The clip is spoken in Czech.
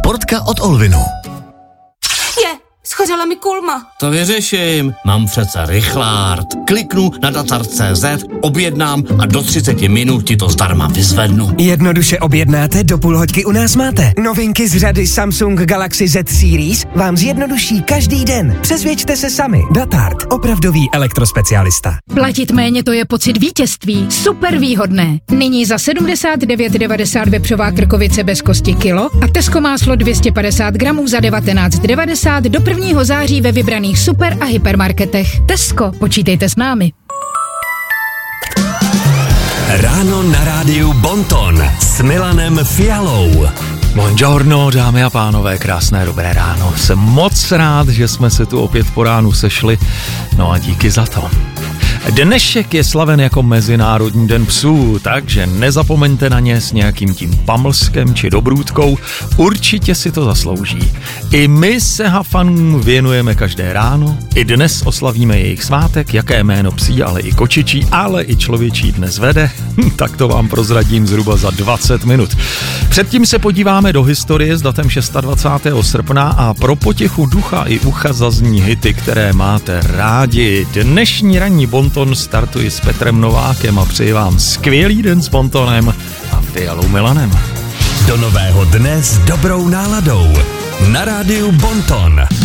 Sportka od Olvinu. Schořela mi kulma. To vyřeším. Mám přece rychlárt. Kliknu na datar.cz, objednám a do 30 minut ti to zdarma vyzvednu. Jednoduše objednáte, do půl hoďky u nás máte. Novinky z řady Samsung Galaxy Z Series vám zjednoduší každý den. Přesvědčte se sami. Datart, opravdový elektrospecialista. Platit méně, to je pocit vítězství. Super výhodné. Nyní za 79,90 vepřová krkovice bez kosti kilo a Tesco máslo 250 gramů za 19,90 do 1. září ve vybraných super a hypermarketech. Tesco, počítejte s námi. Ráno na rádiu Bonton s Milanem Fialou. Buongiorno, dámy a pánové, krásné dobré ráno. Jsem moc rád, že jsme se tu opět po ránu sešli, no a díky za to. Dnešek je slaven jako Mezinárodní den psů, takže nezapomeňte na ně s nějakým tím pamlskem či dobrůdkou, určitě si to zaslouží. I my se hafanům věnujeme každé ráno, i dnes oslavíme jejich svátek, jaké jméno psí, ale i kočičí, ale i člověčí dnes vede, tak to vám prozradím zhruba za 20 minut. Předtím se podíváme do historie s datem 26. srpna a pro potěchu ducha i ucha zazní hity, které máte rádi. Dnešní ranní Bonton startuji s Petrem Novákem a přeji vám skvělý den s Bontonem a Fialou Milanem. Do nového dne s dobrou náladou. Na rádiu Bonton.